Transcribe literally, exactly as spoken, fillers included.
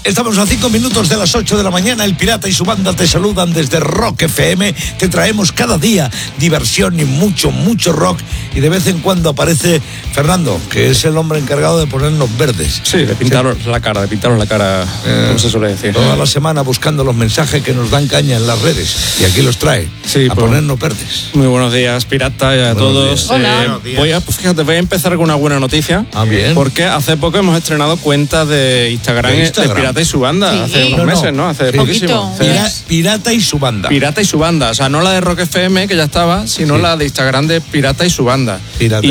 Estamos a cinco minutos de las ocho de la mañana. El Pirata y su banda te saludan desde Rock F M. Te traemos cada día diversión y mucho, mucho rock. Y de vez en cuando aparece Fernando, que es el hombre encargado de ponernos verdes. Sí, de pintaros sí. la cara, de pintaros la cara, eh, como se suele decir. Toda la semana buscando los mensajes que nos dan caña en las redes. Y aquí los trae, sí, a pues, ponernos verdes. Muy buenos días, Pirata, y a buenos todos. Días. Hola. Eh, Buenos días. Voy a, pues fíjate, voy a empezar con una buena noticia. Ah, bien. Porque hace poco hemos estrenado cuenta de Instagram de, Instagram. de Pirata y su banda. Sí. Hace unos no, meses, ¿no? Hace sí. poquísimo. Pira, Pirata y su banda. Pirata y su banda. O sea, no la de Rock F M, que ya estaba, sino sí. la de Instagram de Pirata y su banda. Pirata. Y